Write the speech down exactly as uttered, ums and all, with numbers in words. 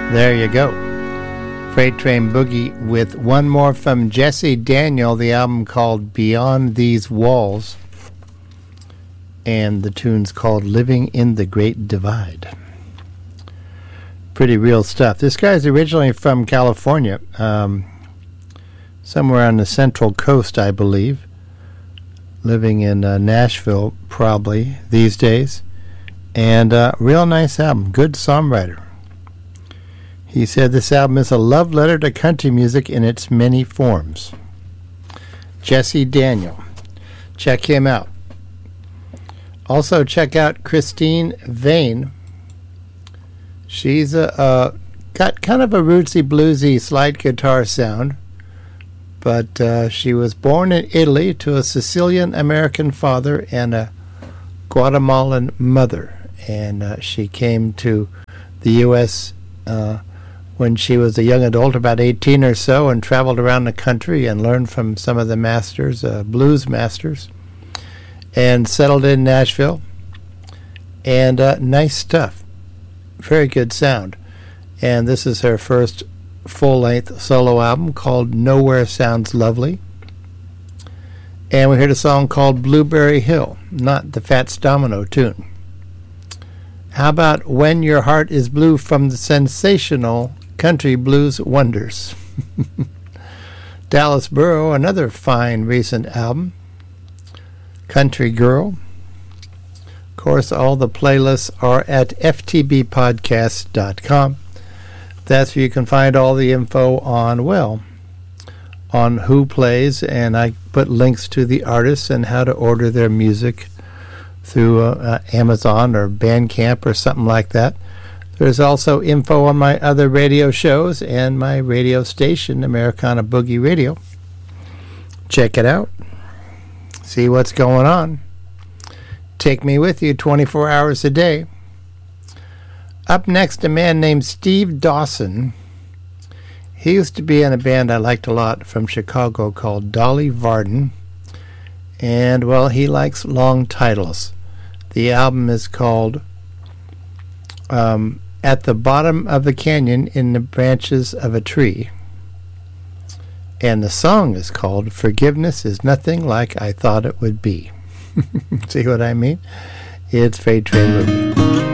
There you go. Freight Train Boogie with one more from Jesse Daniel, the album called Beyond These Walls, and the tune's called Living in the Great Divide. Pretty real stuff. This guy's originally from California, um, somewhere on the Central Coast, I believe, living in uh, Nashville probably these days, and uh, real nice album, good songwriter. He said this album is a love letter to country music in its many forms. Jesse Daniel. Check him out. Also check out Christine Vane. She's a, uh, got kind of a rootsy bluesy slide guitar sound, but uh, she was born in Italy to a Sicilian American father and a Guatemalan mother. And uh, she came to the U S uh, when she was a young adult, about eighteen or so, and traveled around the country and learned from some of the masters, uh, blues masters, and settled in Nashville. And uh, nice stuff. Very good sound. And this is her first full-length solo album called Nowhere Sounds Lovely. And we heard a song called Blueberry Hill, not the Fats Domino tune. How about When Your Heart is Blue from the sensational Country Blues Wonders? Dallas Burrow, another fine recent album. Country Girl. Of course, all the playlists are at f t b podcast dot com. That's where you can find all the info on, well, on who plays, and I put links to the artists and how to order their music through uh, uh, Amazon or Bandcamp or something like that. There's also info on my other radio shows and my radio station, Americana Boogie Radio. Check it out. See what's going on. Take me with you twenty-four hours a day. Up next, a man named Steve Dawson. He used to be in a band I liked a lot from Chicago called Dolly Varden. And, well, he likes long titles. The album is called um, At the Bottom of the Canyon in the Branches of a Tree. And the song is called Forgiveness is Nothing Like I Thought It Would Be. See what I mean? It's Freight Train Boogie.